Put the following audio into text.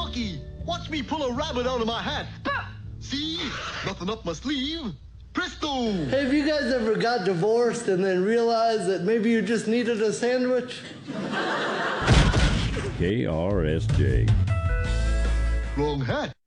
Rocky, watch me pull a rabbit out of my hat. See? Nothing up my sleeve. Presto! Hey, have you guys ever got divorced and then realized that maybe you just needed a sandwich? KRSJ. Wrong hat.